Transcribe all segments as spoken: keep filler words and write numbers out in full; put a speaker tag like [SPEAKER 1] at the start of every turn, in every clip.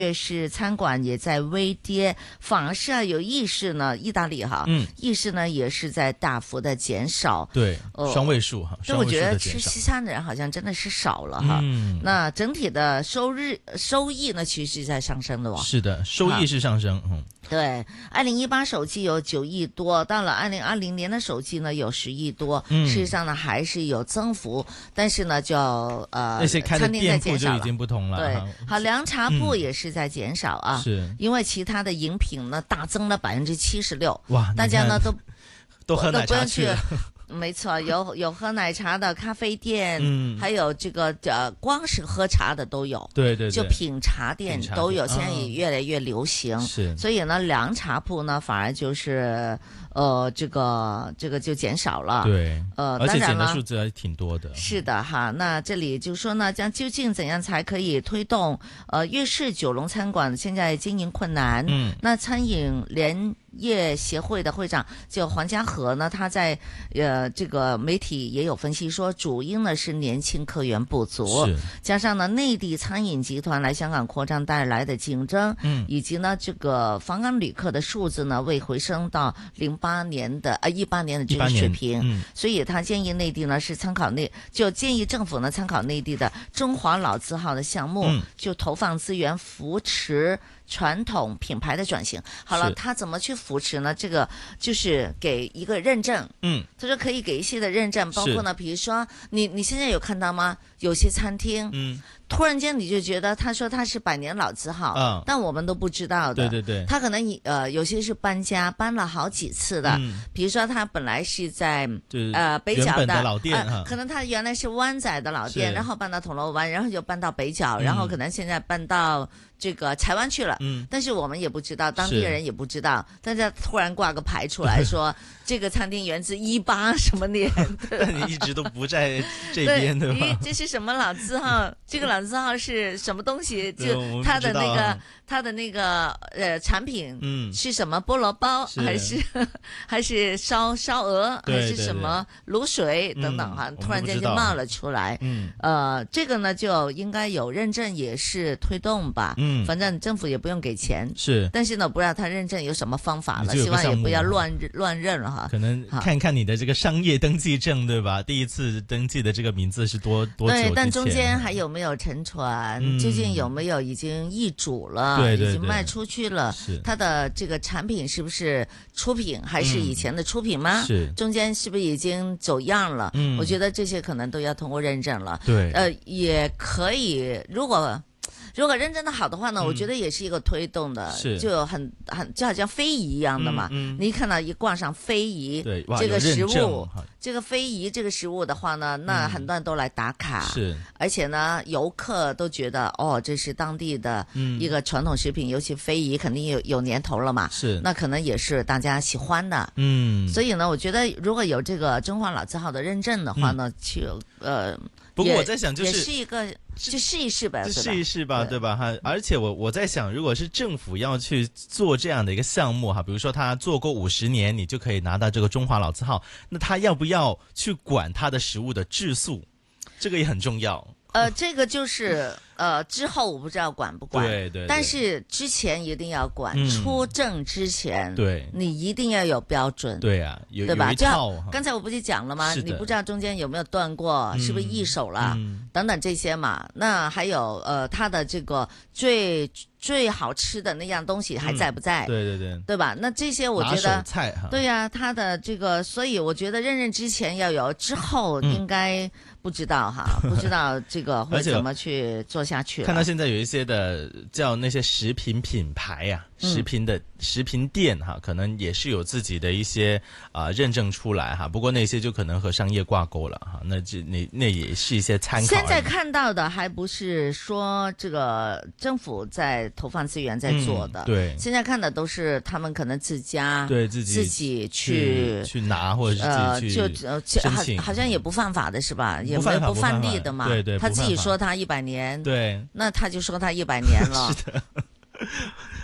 [SPEAKER 1] 越是餐馆也在微跌，反而是啊有意式呢，意大利哈，嗯，意式呢也是在大幅的减少，
[SPEAKER 2] 对，呃、双位数哈。
[SPEAKER 1] 但我觉得吃西餐的人好像真的是少了哈。嗯，那整体的收日收益呢，其实是在上升的哦。
[SPEAKER 2] 是的，收益是上升。嗯，
[SPEAKER 1] 对，二零一八手机有九亿多，到了二零二零年的手机呢有十亿多，嗯，事实上呢还是有增幅，但是呢就呃
[SPEAKER 2] 那些开的店铺就已经不同了。
[SPEAKER 1] 对，好，凉茶铺也是在减少啊，
[SPEAKER 2] 嗯、是
[SPEAKER 1] 因为其他的饮品呢大增了百分之七十六，
[SPEAKER 2] 哇，
[SPEAKER 1] 大家呢都
[SPEAKER 2] 都喝奶茶去了。
[SPEAKER 1] 没错，有有喝奶茶的咖啡店，嗯，还有这个呃，光是喝茶的都有，
[SPEAKER 2] 对对对，
[SPEAKER 1] 就品茶店都有，现在也越来越流行。
[SPEAKER 2] 是，
[SPEAKER 1] 所以呢，凉茶铺呢反而就是呃，这个这个就减少了。
[SPEAKER 2] 对，
[SPEAKER 1] 呃，
[SPEAKER 2] 而且减的数字还挺多的。
[SPEAKER 1] 是的哈，那这里就说呢，将究竟怎样才可以推动呃粤式九龙餐馆现在经营困难？嗯，那餐饮联业协会的会长就黄家和呢，他在呃这个媒体也有分析说，主因呢是年轻客源不足，加上呢内地餐饮集团来香港扩张带来的竞争，嗯，以及呢这个访港旅客的数字呢未回升到零八年的啊一八年的这个水平，嗯，所以他建议内地呢是参考内就建议政府呢参考内地的中华老字号的项目，嗯，就投放资源扶持传统品牌的转型。好了，他怎么去扶持呢？这个就是给一个认证，嗯，他说可以给一些的认证，包括呢，比如说你你现在有看到吗？有些餐厅，嗯，突然间你就觉得他说他是百年老字号，嗯，但我们都不知道的，
[SPEAKER 2] 对对对，
[SPEAKER 1] 他可能呃有些是搬家搬了好几次的，嗯，比如说他本来是在呃北角 的,
[SPEAKER 2] 的老店，
[SPEAKER 1] 呃，可能他原来是湾仔的老店，然后搬到铜锣湾，然后就搬到北角，嗯，然后可能现在搬到这个柴湾去了，嗯，但是我们也不知道，当地人也不知道，但是突然挂个牌出来说这个餐厅源自一八什么年，
[SPEAKER 2] 但你一直都不在这边对吧？
[SPEAKER 1] 这是什么老字号？这个老字号是什么东西？就它的那个它的那个呃产品，嗯，是什么菠萝包还是还是烧烧鹅还是什么卤水等等哈？突然间就冒了出来，嗯，呃，这个呢就应该有认证也是推动吧，嗯，反正政府也不用给钱，
[SPEAKER 2] 是，
[SPEAKER 1] 但是呢不知道他认证有什么方法了，希望也不要乱乱认了哈。
[SPEAKER 2] 可能看看你的这个商业登记证对吧？第一次登记的这个名字是多多久之前？
[SPEAKER 1] 对，但中间还有没有沉船？嗯，究竟有没有已经易主了？
[SPEAKER 2] 对对对，
[SPEAKER 1] 已经卖出去了？
[SPEAKER 2] 是
[SPEAKER 1] 它的这个产品是不是出品还是以前的出品吗？
[SPEAKER 2] 嗯、是
[SPEAKER 1] 中间是不是已经走样了？嗯，我觉得这些可能都要通过认证了。
[SPEAKER 2] 对，
[SPEAKER 1] 呃，也可以，如果。如果认真的好的话呢，嗯，我觉得也是一个推动的，
[SPEAKER 2] 是
[SPEAKER 1] 就很很就好像非遗一样的嘛。嗯嗯，你一看到一挂上非遗这个食物，这个非遗这个食物的话呢，那很多人都来打卡，
[SPEAKER 2] 是，
[SPEAKER 1] 嗯，而且呢，游客都觉得哦，这是当地的一个传统食品，嗯，尤其非遗肯定有有年头了嘛，
[SPEAKER 2] 是，
[SPEAKER 1] 那可能也是大家喜欢的。
[SPEAKER 2] 嗯，
[SPEAKER 1] 所以呢，我觉得如果有这个中华老字号的认证的话呢，就，嗯，呃。
[SPEAKER 2] 不过我在想，就是
[SPEAKER 1] 也是一个，就试一试吧，
[SPEAKER 2] 试一试吧，对吧？哈，而且我我在想，如果是政府要去做这样的一个项目哈，比如说他做够五十年，你就可以拿到这个中华老字号，那他要不要去管他的食物的质素？这个也很重要。
[SPEAKER 1] 呃，这个就是呃，之后我不知道管不管，
[SPEAKER 2] 对 对, 对，
[SPEAKER 1] 但是之前一定要管，嗯，出证之前，
[SPEAKER 2] 对，
[SPEAKER 1] 你一定要有标准，
[SPEAKER 2] 对啊，有
[SPEAKER 1] 对吧？
[SPEAKER 2] 有一套。
[SPEAKER 1] 刚才我不是讲了吗？你不知道中间有没有断过，嗯，是不是易手了，嗯，等等这些嘛。那还有呃，它的这个最最好吃的那样东西还在不在？
[SPEAKER 2] 嗯，对对对，
[SPEAKER 1] 对吧？那这些我觉得
[SPEAKER 2] 拿手菜哈，
[SPEAKER 1] 对呀，啊，它的这个，所以我觉得认认之前要有，之后应该。嗯，不知道哈，不知道这个会怎么去做下去。
[SPEAKER 2] 看到现在有一些的叫那些食品品牌呀，啊，食品的，嗯，食品店哈，可能也是有自己的一些啊，呃、认证出来哈。不过那些就可能和商业挂钩了哈，那这那那也是一些参考。
[SPEAKER 1] 现在看到的还不是说这个政府在投放资源在做的，
[SPEAKER 2] 嗯，对，
[SPEAKER 1] 现在看的都是他们可能自家
[SPEAKER 2] 对自己
[SPEAKER 1] 自己去
[SPEAKER 2] 去拿或者是自己去
[SPEAKER 1] 呃就呃好好像也不犯法的是吧？也没有不犯例的嘛，
[SPEAKER 2] 对对，
[SPEAKER 1] 他自己说他一百年，
[SPEAKER 2] 对，
[SPEAKER 1] 那他就说他一百年了，
[SPEAKER 2] 是的。
[SPEAKER 1] 那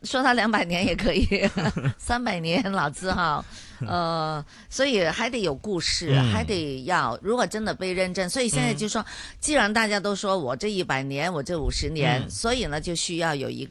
[SPEAKER 1] 说他两百年也可以，三百年老字号。呃，所以还得有故事，嗯、还得要，如果真的被认证，所以现在就说，嗯、既然大家都说我这一百年，我这五十年，嗯、所以呢就需要有一